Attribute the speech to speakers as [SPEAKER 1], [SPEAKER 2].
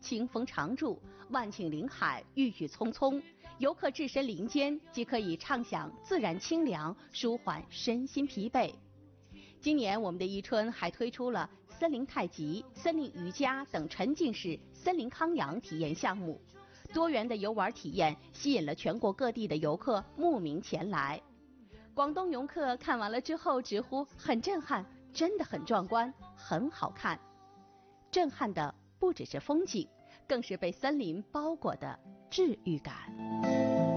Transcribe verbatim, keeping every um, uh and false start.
[SPEAKER 1] 清风常驻，万顷林海，郁郁葱葱。游客置身林间，即可以畅享自然清凉，舒缓身心疲惫。今年我们的宜春还推出了森林太极、森林瑜伽等沉浸式森林康养体验项目，多元的游玩体验吸引了全国各地的游客慕名前来。广东游客看完了之后直呼很震撼，真的很壮观，很好看。震撼的不只是风景，更是被森林包裹的治愈感。